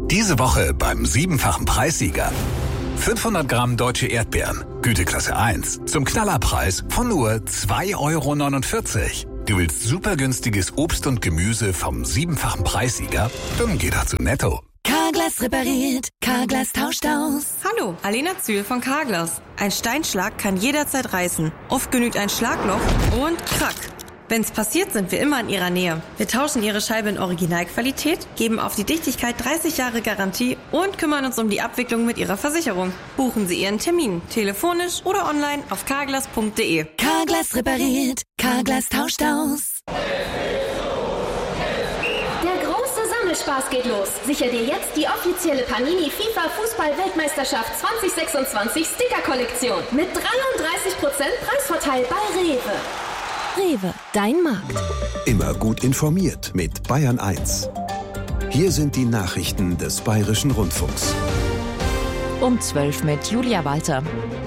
Diese Woche beim 7-fachen Preissieger. 500 Gramm deutsche Erdbeeren, Güteklasse 1, zum Knallerpreis von nur 2,49 €. Du willst super günstiges Obst und Gemüse vom 7-fachen Preissieger? Dann geh doch zu Netto. Carglass repariert, Carglass tauscht aus. Hallo, Alena Zühl von Carglass. Ein Steinschlag kann jederzeit reißen. Oft genügt ein Schlagloch und krack. Wenn's passiert, sind wir immer in Ihrer Nähe. Wir tauschen Ihre Scheibe in Originalqualität, geben auf die Dichtigkeit 30 Jahre Garantie und kümmern uns um die Abwicklung mit Ihrer Versicherung. Buchen Sie Ihren Termin, telefonisch oder online auf carglass.de. Carglass repariert, Carglass tauscht aus. Der große Sammelspaß geht los. Sicher dir jetzt die offizielle Panini FIFA Fußball-Weltmeisterschaft 2026 Sticker-Kollektion mit 33% Preisvorteil bei Rewe. Rewe, dein Markt. Immer gut informiert mit Bayern 1. Hier sind die Nachrichten des Bayerischen Rundfunks. Um 12 mit Julia Walter.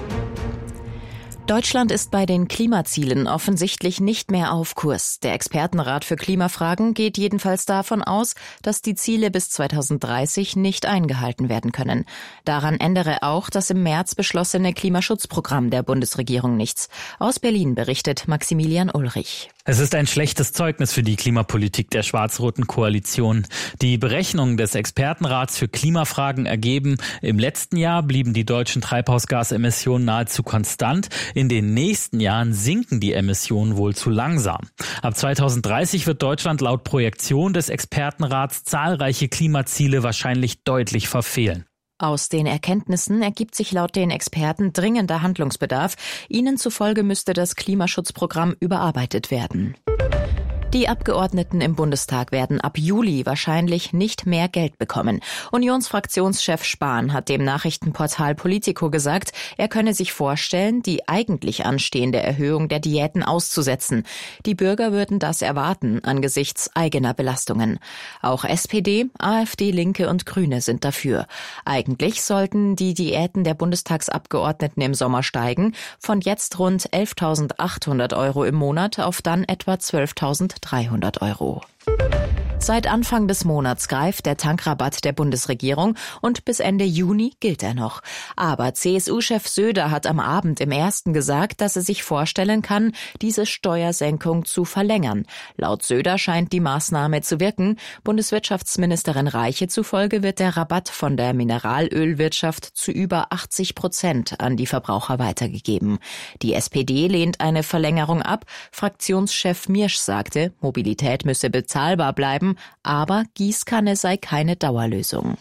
Deutschland ist bei den Klimazielen offensichtlich nicht mehr auf Kurs. Der Expertenrat für Klimafragen geht jedenfalls davon aus, dass die Ziele bis 2030 nicht eingehalten werden können. Daran ändere auch das im März beschlossene Klimaschutzprogramm der Bundesregierung nichts. Aus Berlin berichtet Maximilian Ulrich. Es ist ein schlechtes Zeugnis für die Klimapolitik der schwarz-roten Koalition. Die Berechnungen des Expertenrats für Klimafragen ergeben, im letzten Jahr blieben die deutschen Treibhausgasemissionen nahezu konstant. In den nächsten Jahren sinken die Emissionen wohl zu langsam. Ab 2030 wird Deutschland laut Projektion des Expertenrats zahlreiche Klimaziele wahrscheinlich deutlich verfehlen. Aus den Erkenntnissen ergibt sich laut den Experten dringender Handlungsbedarf. Ihnen zufolge müsste das Klimaschutzprogramm überarbeitet werden. Die Abgeordneten im Bundestag werden ab Juli wahrscheinlich nicht mehr Geld bekommen. Unionsfraktionschef Spahn hat dem Nachrichtenportal Politico gesagt, er könne sich vorstellen, die eigentlich anstehende Erhöhung der Diäten auszusetzen. Die Bürger würden das erwarten angesichts eigener Belastungen. Auch SPD, AfD, Linke und Grüne sind dafür. Eigentlich sollten die Diäten der Bundestagsabgeordneten im Sommer steigen, von jetzt rund 11.800 € im Monat auf dann etwa 12.300 €. Seit Anfang des Monats greift der Tankrabatt der Bundesregierung und bis Ende Juni gilt er noch. Aber CSU-Chef Söder hat am Abend im Ersten gesagt, dass er sich vorstellen kann, diese Steuersenkung zu verlängern. Laut Söder scheint die Maßnahme zu wirken. Bundeswirtschaftsministerin Reiche zufolge wird der Rabatt von der Mineralölwirtschaft zu über 80% an die Verbraucher weitergegeben. Die SPD lehnt eine Verlängerung ab. Fraktionschef Miersch sagte, Mobilität müsse bezahlbar bleiben, aber Gießkanne sei keine Dauerlösung.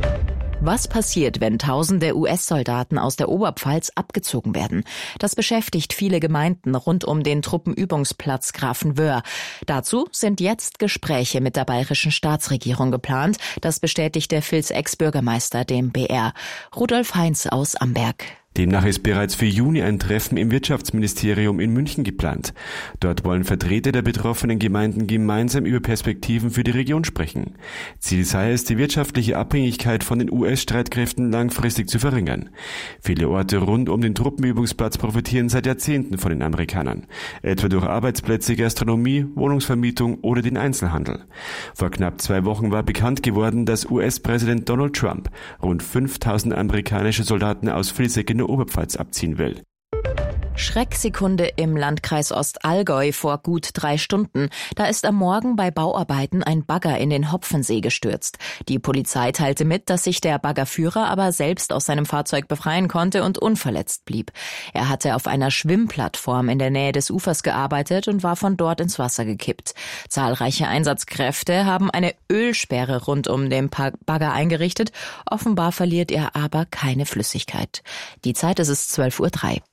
Was passiert, wenn Tausende US-Soldaten aus der Oberpfalz abgezogen werden? Das beschäftigt viele Gemeinden rund um den Truppenübungsplatz Grafenwöhr. Dazu sind jetzt Gespräche mit der bayerischen Staatsregierung geplant. Das bestätigt der Vils-Ex-Bürgermeister dem BR. Rudolf Heinz aus Amberg. Demnach ist bereits für Juni ein Treffen im Wirtschaftsministerium in München geplant. Dort wollen Vertreter der betroffenen Gemeinden gemeinsam über Perspektiven für die Region sprechen. Ziel sei es, die wirtschaftliche Abhängigkeit von den US-Streitkräften langfristig zu verringern. Viele Orte rund um den Truppenübungsplatz profitieren seit Jahrzehnten von den Amerikanern, etwa durch Arbeitsplätze, Gastronomie, Wohnungsvermietung oder den Einzelhandel. Vor knapp 2 Wochen war bekannt geworden, dass US-Präsident Donald Trump rund 5.000 amerikanische Soldaten aus Vilseck in der Oberpfalz abziehen will. Schrecksekunde im Landkreis Ostallgäu vor gut 3 Stunden. Da ist am Morgen bei Bauarbeiten ein Bagger in den Hopfensee gestürzt. Die Polizei teilte mit, dass sich der Baggerführer aber selbst aus seinem Fahrzeug befreien konnte und unverletzt blieb. Er hatte auf einer Schwimmplattform in der Nähe des Ufers gearbeitet und war von dort ins Wasser gekippt. Zahlreiche Einsatzkräfte haben eine Ölsperre rund um den Bagger eingerichtet. Offenbar verliert er aber keine Flüssigkeit. Die Zeit ist es 12:03 Uhr.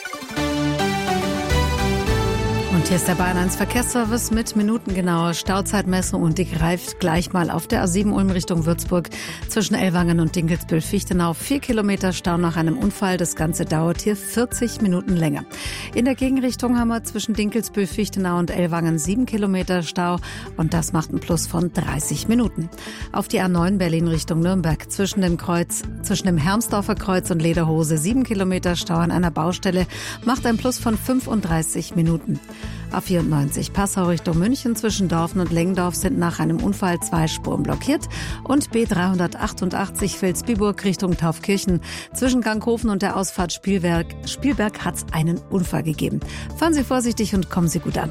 Und hier ist der Bayern 1 Verkehrsservice mit minutengenauer Stauzeitmessung und die greift gleich mal auf der A7 Ulm Richtung Würzburg zwischen Ellwangen und Dinkelsbühl-Fichtenau. 4 Kilometer Stau nach einem Unfall. Das Ganze dauert hier 40 Minuten länger. In der Gegenrichtung haben wir zwischen Dinkelsbühl-Fichtenau und Ellwangen 7 Kilometer Stau und das macht ein Plus von 30 Minuten. Auf die A9 Berlin Richtung Nürnberg zwischen dem Hermsdorfer Kreuz und Lederhose 7 Kilometer Stau an einer Baustelle macht ein Plus von 35 Minuten. A94 Passau Richtung München zwischen Dorfen und Lengdorf sind nach einem Unfall 2 Spuren blockiert. Und B388 Vilsbiburg Richtung Taufkirchen zwischen Ganghofen und der Ausfahrt Spielberg hat es einen Unfall gegeben. Fahren Sie vorsichtig und kommen Sie gut an.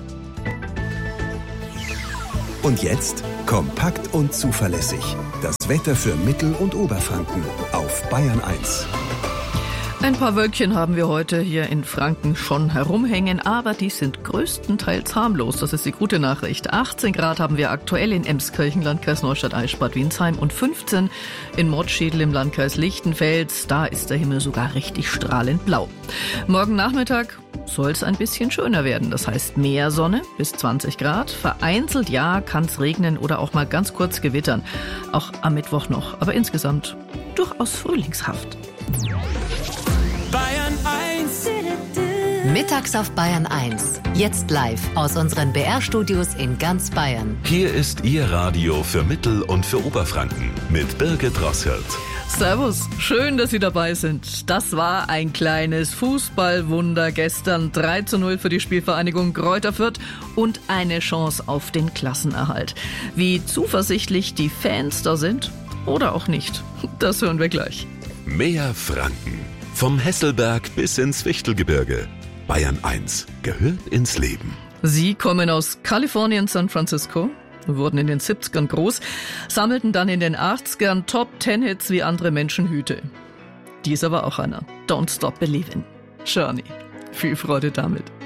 Und jetzt kompakt und zuverlässig. Das Wetter für Mittel- und Oberfranken auf Bayern 1. Ein paar Wölkchen haben wir heute hier in Franken schon herumhängen, aber die sind größtenteils harmlos. Das ist die gute Nachricht. 18 Grad haben wir aktuell in Emskirchen, Landkreis Neustadt-Eichsbad-Winsheim und 15 in Motschedel im Landkreis Lichtenfels. Da ist der Himmel sogar richtig strahlend blau. Morgen Nachmittag soll es ein bisschen schöner werden. Das heißt mehr Sonne bis 20 Grad. Vereinzelt ja, kann es regnen oder auch mal ganz kurz gewittern. Auch am Mittwoch noch. Aber insgesamt durchaus frühlingshaft. Bayern 1. Mittags auf Bayern 1. Jetzt live aus unseren BR-Studios in ganz Bayern. Hier ist Ihr Radio für Mittel- und für Oberfranken mit Birgit Rosshirt. Servus, schön, dass Sie dabei sind. Das war ein kleines Fußballwunder gestern. 3:0 für die Spielvereinigung Greuther Fürth und eine Chance auf den Klassenerhalt. Wie zuversichtlich die Fans da sind oder auch nicht, das hören wir gleich. Mehr Franken. Vom Hesselberg bis ins Fichtelgebirge. Bayern 1 gehört ins Leben. Sie kommen aus Kalifornien, San Francisco, wurden in den 70ern groß, sammelten dann in den 80ern Top-10-Hits wie andere Menschen Hüte. Dies aber auch einer. Don't Stop Believin'. Journey. Viel Freude damit.